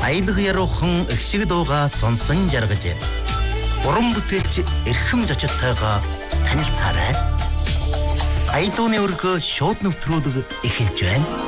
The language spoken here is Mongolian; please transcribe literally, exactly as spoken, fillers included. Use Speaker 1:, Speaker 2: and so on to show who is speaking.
Speaker 1: Аялга яруухан эгшиг дуугаа сонсон жаргаж уран бүтээлч эрхэм зочдтойгоо танилцаарай. Аяд дууны өргөө шууд нэвтрүүлэг эхэлж байна.